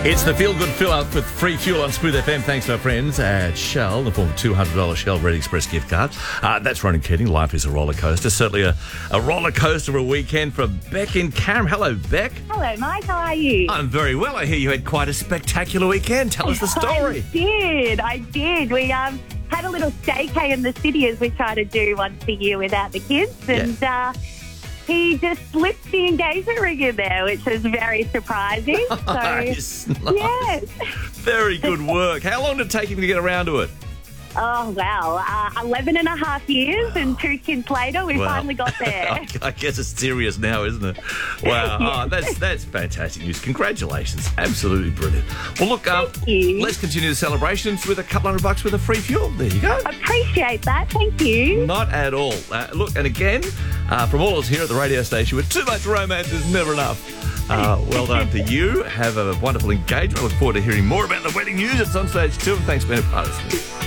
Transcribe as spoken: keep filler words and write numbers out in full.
It's the Feel Good Fill Up with free fuel on Smooth F M. Thanks to our friends at Shell, in the form of two hundred dollars Shell Red Express gift cards. Uh, that's Ronan Keating. Life is a roller coaster. Certainly a, a roller coaster of a weekend from Beck in Carrum. Hello, Beck. Hello, Mike. How are you? I'm very well. I hear you had quite a spectacular weekend. Tell us the story. I did. I did. We um had a little staycay in the city, as we try to do once a year without the kids. And uh, he just slipped the engagement ring in there, which was very surprising. So, Nice, nice. yes. Very good work. How long did it take him to get around to it? Oh, wow. Uh, eleven and a half years and two kids later, we Wow. finally got there. I guess it's serious now, isn't it? Wow. Oh, that's that's fantastic news. Congratulations. Absolutely brilliant. Well, look, um, Thank you. let's continue the celebrations with a couple hundred bucks worth of free fuel. There you go. Appreciate that. Thank you. Not at all. Uh, look, and again, uh, from all of us here at the radio station, with too much romance is never enough. Uh, well done to you. Have a wonderful engagement. I look forward to hearing more about the wedding news at some stage too. And thanks for being a part of this.